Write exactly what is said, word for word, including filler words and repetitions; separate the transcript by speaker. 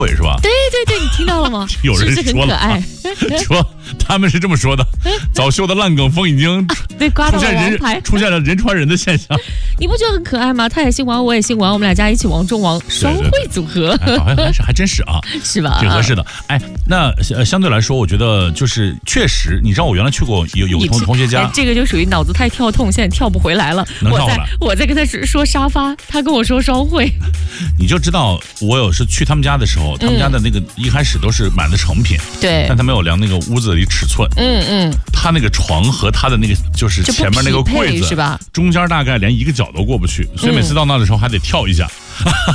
Speaker 1: 会是吧？
Speaker 2: 对对对，你听到了吗？
Speaker 1: 有人
Speaker 2: 是不是
Speaker 1: 说了，
Speaker 2: 很可爱
Speaker 1: 说他们是这么说的：早秀的烂梗风已经
Speaker 2: 对，刮到了
Speaker 1: 出现
Speaker 2: 王牌
Speaker 1: 人，出现了人传人的现象。
Speaker 2: 你不觉得很可爱吗？他也姓王，我也姓王，我们两家一起王中王，双汇组合，
Speaker 1: 哎好像还是还真是啊，
Speaker 2: 是吧？
Speaker 1: 挺合适的。哎，那呃相对来说，我觉得就是确实，你知道我原来去过有有个同同学家，
Speaker 2: 哎，这个就属于脑子太跳痛，现在跳不回来了。
Speaker 1: 能跳回来
Speaker 2: 我在我在跟他说沙发，他跟我说双汇，
Speaker 1: 你就知道我有是去他们家的时候，他们家的那个一开始都是买的成品，
Speaker 2: 对，
Speaker 1: 但他没有量那个屋子里尺寸，
Speaker 2: 嗯嗯，
Speaker 1: 他那个床和他的那个就是前面那个柜子
Speaker 2: 是吧？
Speaker 1: 中间大概连一个角都过不去，所以每次到那的时候还得跳一下。